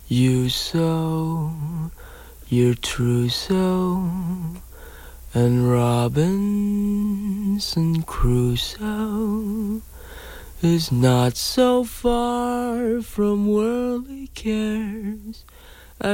You sow your trousseau, and Robinson Crusoe is not so far from worldly cares